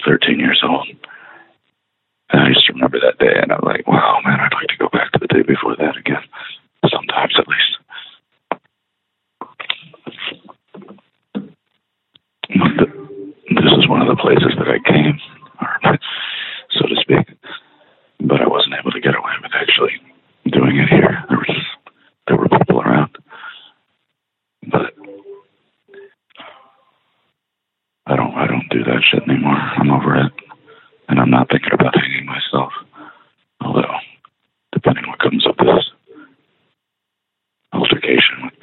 13 years old. And I just remember that day, and I'm like, wow, man, I'd like to go back to the day before that again, sometimes at least. This is one of the places that I came, or, so to speak, but I wasn't able to get away with actually doing it here. There were people around, but I don't do that shit anymore. I'm over it, and I'm not thinking about hanging myself. Although, depending what comes of this altercation with